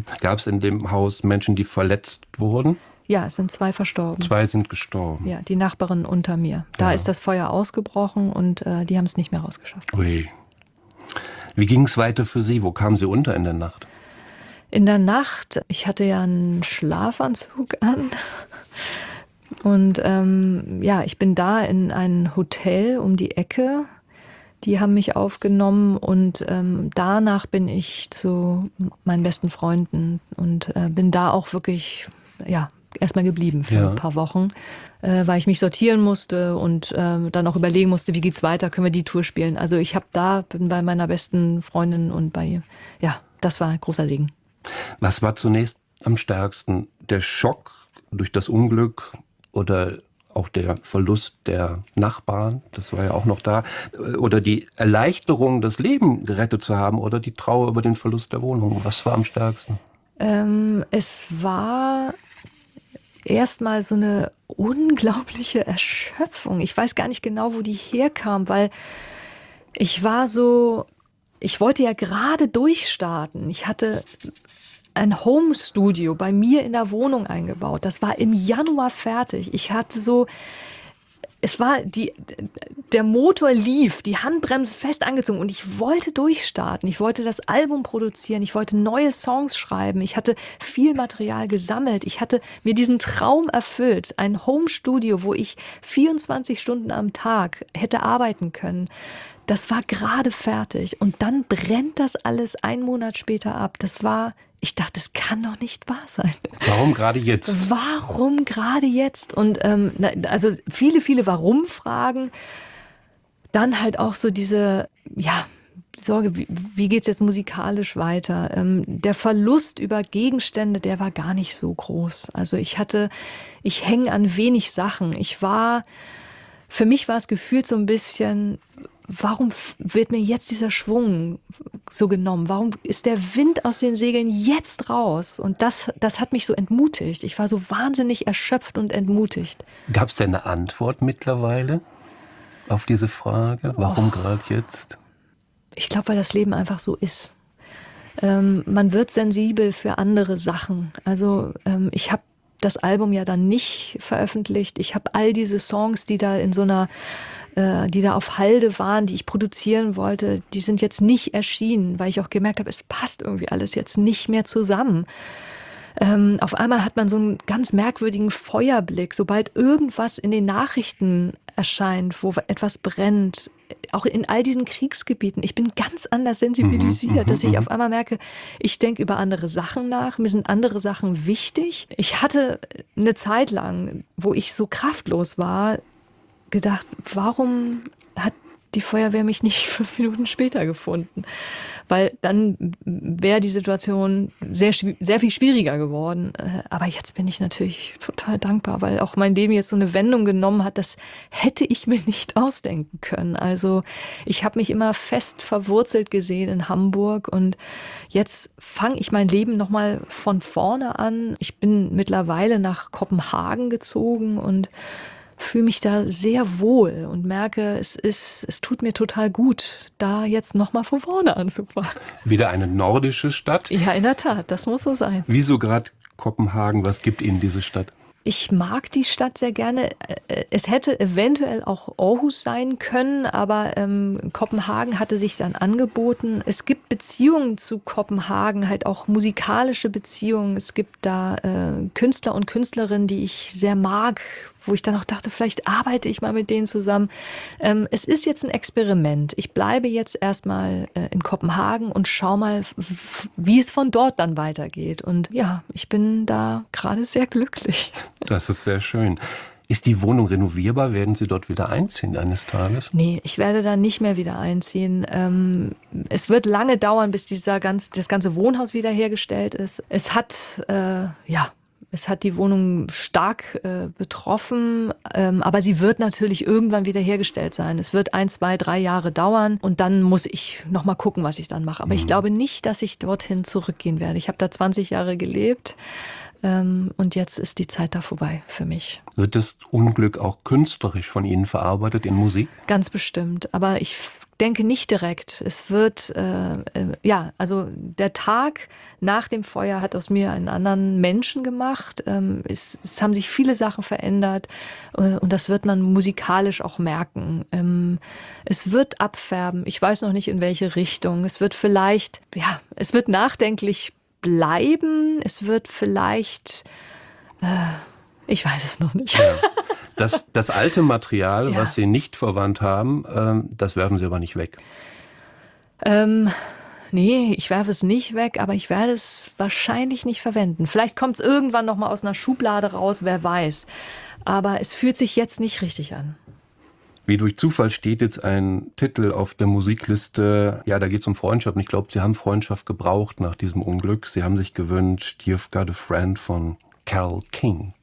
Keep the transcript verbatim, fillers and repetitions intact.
Mhm. Gab es in dem Haus Menschen, die verletzt wurden? Ja, es sind zwei verstorben. Zwei sind gestorben. Ja, die Nachbarin unter mir. Da Ja. ist das Feuer ausgebrochen und äh, die haben es nicht mehr rausgeschafft. Ui. Wie ging es weiter für Sie? Wo kamen Sie unter in der Nacht? In der Nacht, ich hatte ja einen Schlafanzug an. Und ähm, ja, ich bin da in ein Hotel um die Ecke. Die haben mich aufgenommen und ähm, danach bin ich zu meinen besten Freunden und äh, bin da auch wirklich, ja, erstmal geblieben für Ja. ein paar Wochen, äh, weil ich mich sortieren musste und äh, dann auch überlegen musste, wie geht's weiter, können wir die Tour spielen. Also ich habe da, bin bei meiner besten Freundin und bei, ja, das war ein großer Segen. Was war zunächst am stärksten? Der Schock durch das Unglück oder auch der Verlust der Nachbarn, das war ja auch noch da, oder die Erleichterung, das Leben gerettet zu haben, oder die Trauer über den Verlust der Wohnung? Was war am stärksten? Ähm, es war erstmal so eine unglaubliche Erschöpfung. Ich weiß gar nicht genau, wo die herkam, weil ich war so, ich wollte ja gerade durchstarten. Ich hatte ein Home-Studio bei mir in der Wohnung eingebaut. Das war im Januar fertig. Ich hatte so, es war die, der Motor lief, die Handbremse fest angezogen und ich wollte durchstarten. Ich wollte das Album produzieren. Ich wollte neue Songs schreiben. Ich hatte viel Material gesammelt. Ich hatte mir diesen Traum erfüllt. Ein Home-Studio, wo ich vierundzwanzig Stunden am Tag hätte arbeiten können. Das war gerade fertig. Und dann brennt das alles einen Monat später ab. Das war, ich dachte, das kann doch nicht wahr sein. Warum gerade jetzt? Warum gerade jetzt? Und ähm, also viele, viele Warum-Fragen. Dann halt auch so diese, ja, Sorge, wie, wie geht's jetzt musikalisch weiter? Ähm, der Verlust über Gegenstände, der war gar nicht so groß. Also ich hatte, ich hänge an wenig Sachen. Ich war, für mich war es gefühlt so ein bisschen, warum wird mir jetzt dieser Schwung so genommen? Warum ist der Wind aus den Segeln jetzt raus? Und das, das hat mich so entmutigt. Ich war so wahnsinnig erschöpft und entmutigt. Gab es denn eine Antwort mittlerweile auf diese Frage? Warum oh. gerade jetzt? Ich glaube, weil das Leben einfach so ist. Ähm, man wird sensibel für andere Sachen. Also ähm, ich habe das Album ja dann nicht veröffentlicht. Ich habe all diese Songs, die da in so einer die da auf Halde waren, die ich produzieren wollte, die sind jetzt nicht erschienen, weil ich auch gemerkt habe, es passt irgendwie alles jetzt nicht mehr zusammen. Ähm, auf einmal hat man so einen ganz merkwürdigen Feuerblick, sobald irgendwas in den Nachrichten erscheint, wo etwas brennt, auch in all diesen Kriegsgebieten. Ich bin ganz anders sensibilisiert, mhm, dass ich auf einmal merke, ich denke über andere Sachen nach, mir sind andere Sachen wichtig. Ich hatte eine Zeit lang, wo ich so kraftlos war, gedacht, warum hat die Feuerwehr mich nicht fünf Minuten später gefunden? Weil dann wäre die Situation sehr, sehr viel schwieriger geworden. Aber jetzt bin ich natürlich total dankbar, weil auch mein Leben jetzt so eine Wendung genommen hat, das hätte ich mir nicht ausdenken können. Also ich habe mich immer fest verwurzelt gesehen in Hamburg und jetzt fange ich mein Leben nochmal von vorne an. Ich bin mittlerweile nach Kopenhagen gezogen und fühle mich da sehr wohl und merke, es ist, es tut mir total gut, da jetzt nochmal von vorne anzufangen. Wieder eine nordische Stadt? Ja, in der Tat, das muss so sein. Wieso gerade Kopenhagen? Was gibt Ihnen diese Stadt? Ich mag die Stadt sehr gerne. Es hätte eventuell auch Aarhus sein können, aber ähm, Kopenhagen hatte sich dann angeboten. Es gibt Beziehungen zu Kopenhagen, halt auch musikalische Beziehungen. Es gibt da äh, Künstler und Künstlerinnen, die ich sehr mag, wo ich dann auch dachte, vielleicht arbeite ich mal mit denen zusammen. Ähm, es ist jetzt ein Experiment. Ich bleibe jetzt erstmal äh, in Kopenhagen und schau mal, wie es von dort dann weitergeht. Und ja, ich bin da gerade sehr glücklich. Das ist sehr schön. Ist die Wohnung renovierbar? Werden Sie dort wieder einziehen eines Tages? Nee, ich werde da nicht mehr wieder einziehen. Ähm, es wird lange dauern, bis dieser ganz, das ganze Wohnhaus wiederhergestellt ist. Es hat, äh, ja, es hat die Wohnung stark äh, betroffen, ähm, aber sie wird natürlich irgendwann wiederhergestellt sein. Es wird ein, zwei, drei Jahre dauern und dann muss ich noch mal gucken, was ich dann mache. Aber mhm. ich glaube nicht, dass ich dorthin zurückgehen werde. Ich habe da zwanzig Jahre gelebt. Und jetzt ist die Zeit da vorbei für mich. Wird das Unglück auch künstlerisch von Ihnen verarbeitet in Musik? Ganz bestimmt. Aber ich denke nicht direkt. Es wird, äh, äh, ja, also der Tag nach dem Feuer hat aus mir einen anderen Menschen gemacht. Ähm, es, es haben sich viele Sachen verändert äh, und das wird man musikalisch auch merken. Ähm, es wird abfärben. Ich weiß noch nicht, in welche Richtung. Es wird vielleicht, ja, es wird nachdenklich bleiben. Es wird vielleicht, äh, ich weiß es noch nicht. Ja. Das, das alte Material, Ja. was Sie nicht verwandt haben, ähm, das werfen Sie aber nicht weg. Ähm, nee, ich werfe es nicht weg, aber ich werde es wahrscheinlich nicht verwenden. Vielleicht kommt es irgendwann noch mal aus einer Schublade raus, wer weiß. Aber es fühlt sich jetzt nicht richtig an. Wie durch Zufall steht jetzt ein Titel auf der Musikliste, ja, da geht es um Freundschaft. Und ich glaube, Sie haben Freundschaft gebraucht nach diesem Unglück. Sie haben sich gewünscht, You've Got a Friend von Carole King.